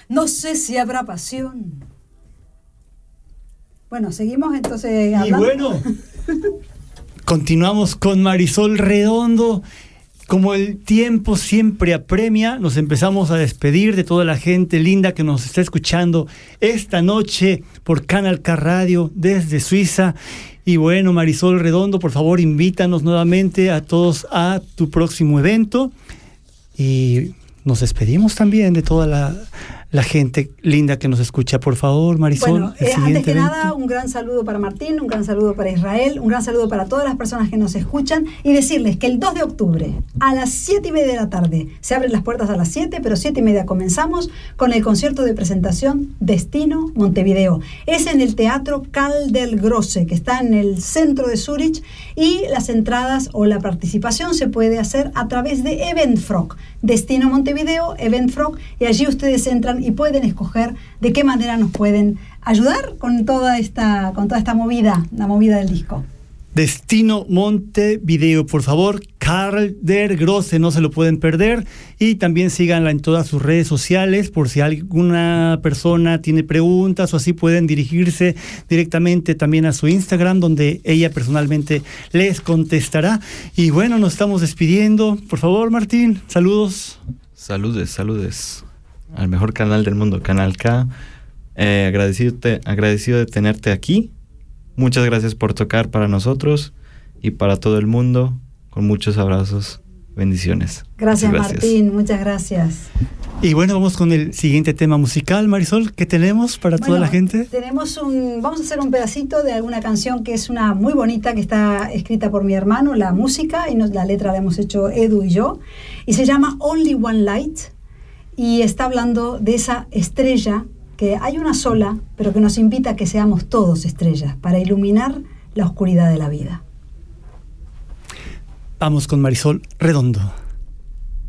no sé si habrá pasión. Bueno, seguimos entonces hablando. Y bueno, continuamos con Marisol Redondo. Como el tiempo siempre apremia, nos empezamos a despedir de toda la gente linda que nos está escuchando esta noche por Canal K Radio desde Suiza. Y bueno, Marisol Redondo, por favor, invítanos nuevamente a todos a tu próximo evento. Y nos despedimos también de toda la gente linda que nos escucha. Por favor, Marisol. Bueno, antes que nada, un gran saludo para Martín, un gran saludo para Israel, un gran saludo para todas las personas que nos escuchan y decirles que el 2 de octubre a las 7:30 de la tarde, se abren las puertas a las 7, pero 7:30 comenzamos con el concierto de presentación Destino Montevideo. Es en el Teatro Karl der Grosse, que está en el centro de Zúrich, y las entradas o la participación se puede hacer a través de Eventfrog. Destino Montevideo, Eventfrog, y allí ustedes entran y pueden escoger de qué manera nos pueden ayudar con toda esta movida, la movida del disco. Destino Montevideo, por favor, Karl der Grosse, no se lo pueden perder. Y también síganla en todas sus redes sociales, por si alguna persona tiene preguntas o así, pueden dirigirse directamente también a su Instagram, donde ella personalmente les contestará. Y bueno, nos estamos despidiendo. Por favor, Martín, saludos. Saludes al mejor canal del mundo, Canal K. Agradecido de tenerte aquí. Muchas gracias por tocar para nosotros y para todo el mundo. Con muchos abrazos, bendiciones. Gracias. Martín, muchas gracias. Y bueno, vamos con el siguiente tema musical, Marisol. ¿Qué tenemos para toda la gente? Vamos a hacer un pedacito de alguna canción que es una muy bonita, que está escrita por mi hermano, la música, y la letra la hemos hecho Edu y yo, y se llama Only One Light, y está hablando de esa estrella, que hay una sola, pero que nos invita a que seamos todos estrellas, para iluminar la oscuridad de la vida. Vamos con Marisol Redondo.